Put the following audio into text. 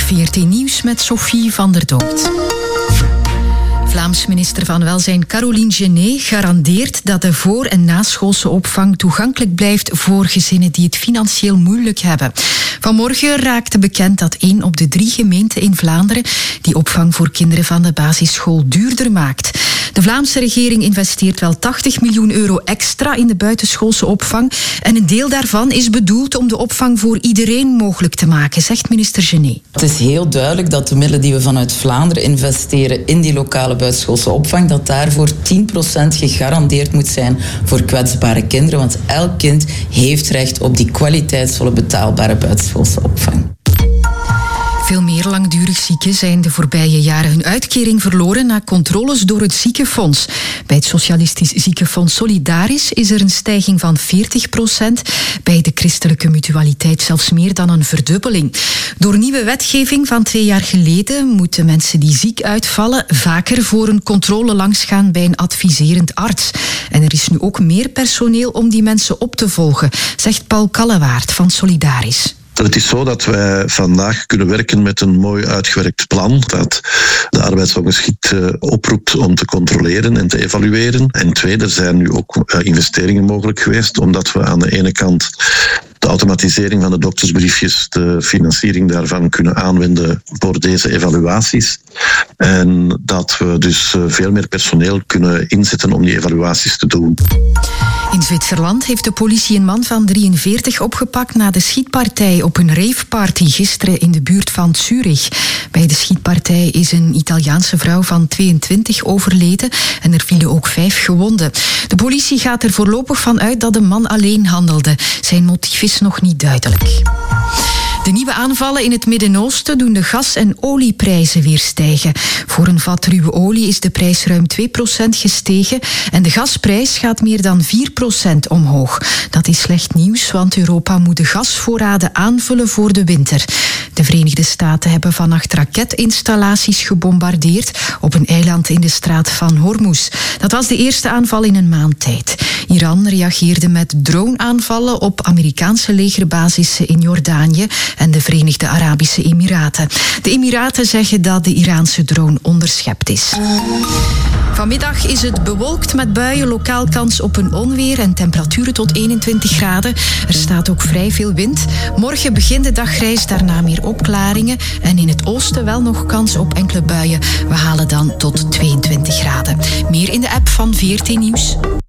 VRT Nieuws met Sophie van der Dood. Vlaams minister van Welzijn Caroline Genet garandeert dat de voor- en naschoolse opvang toegankelijk blijft voor gezinnen die het financieel moeilijk hebben. Vanmorgen raakte bekend dat 1 op de 3 gemeenten in Vlaanderen die opvang voor kinderen van de basisschool duurder maakt. De Vlaamse regering investeert wel 80 miljoen euro extra in de buitenschoolse opvang en een deel daarvan is bedoeld om de opvang voor iedereen mogelijk te maken, zegt minister Genet. Het is heel duidelijk dat de middelen die we vanuit Vlaanderen investeren in die lokale buitenschoolse opvang, dat daarvoor 10% gegarandeerd moet zijn voor kwetsbare kinderen, want elk kind heeft recht op die kwaliteitsvolle betaalbare buitenschoolse opvang. Veel meer langdurig zieken zijn de voorbije jaren hun uitkering verloren na controles door het ziekenfonds. Bij het Socialistisch Ziekenfonds Solidaris is er een stijging van 40%. Bij de christelijke mutualiteit zelfs meer dan een verdubbeling. Door nieuwe wetgeving van 2 jaar geleden moeten mensen die ziek uitvallen vaker voor een controle langsgaan bij een adviserend arts. En er is nu ook meer personeel om die mensen op te volgen, zegt Paul Kallewaard van Solidaris. Het is zo dat wij vandaag kunnen werken met een mooi uitgewerkt plan dat de arbeidsongeschikt oproept om te controleren en te evalueren. En 2, er zijn nu ook investeringen mogelijk geweest, omdat we aan de ene kant de automatisering van de doktersbriefjes, de financiering daarvan kunnen aanwenden voor deze evaluaties. En dat we dus veel meer personeel kunnen inzetten om die evaluaties te doen. In Zwitserland heeft de politie een man van 43 opgepakt na de schietpartij op een raveparty gisteren in de buurt van Zurich. Bij de schietpartij is een Italiaanse vrouw van 22 overleden en er vielen ook 5 gewonden. De politie gaat er voorlopig van uit dat de man alleen handelde. Zijn motief is nog niet duidelijk. De nieuwe aanvallen in het Midden-Oosten doen de gas- en olieprijzen weer stijgen. Voor een vat ruwe olie is de prijs ruim 2% gestegen en de gasprijs gaat meer dan 4% omhoog. Dat is slecht nieuws, want Europa moet de gasvoorraden aanvullen voor de winter. De Verenigde Staten hebben vannacht raketinstallaties gebombardeerd op een eiland in de straat van Hormuz. Dat was de eerste aanval in een maand tijd. Iran reageerde met droneaanvallen op Amerikaanse legerbasissen in Jordanië en de Verenigde Arabische Emiraten. De Emiraten zeggen dat de Iraanse drone onderschept is. Vanmiddag is het bewolkt met buien, lokaal kans op een onweer en temperaturen tot 21 graden. Er staat ook vrij veel wind. Morgen begint de dag grijs, daarna meer opklaringen en in het oosten wel nog kans op enkele buien. We halen dan tot 22 graden. Meer in de app van VRT Nieuws.